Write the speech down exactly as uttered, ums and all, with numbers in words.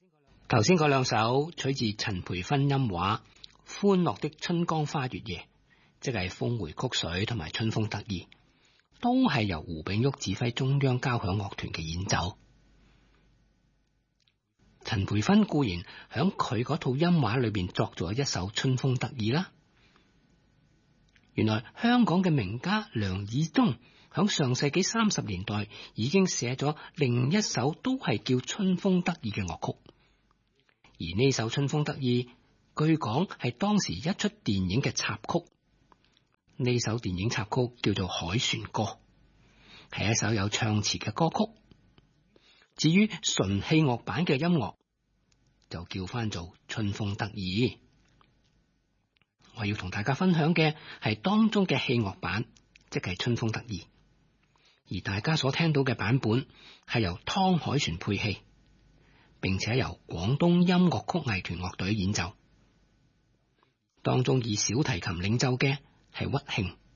頭先嗰兩首取自陳培勳音畫《歡樂的春江花月夜》，即係峰回曲水同埋春風得意，都係由胡炳旭指揮中央交響樂團嘅演奏。陳培勳固然響佢嗰套音畫裏邊作咗一首《春風得意》啦。原來香港嘅名家梁以忠響上世紀三十年代已經寫咗另一首都係叫《春風得意》嘅樂曲。而呢首《春風得意》據講係當時一出電影嘅插曲，呢首電影插曲叫做《凱旋歌》，係一首有唱詞嘅歌曲。至於純器樂版嘅音樂，就叫翻做《春風得意》。我要同大家分享嘅係當中嘅器樂版，即係《春風得意》，而大家所聽到嘅版本係由湯凱旋配器，並且由廣東音樂曲藝團樂隊演奏，當中以小提琴領奏嘅係屈慶。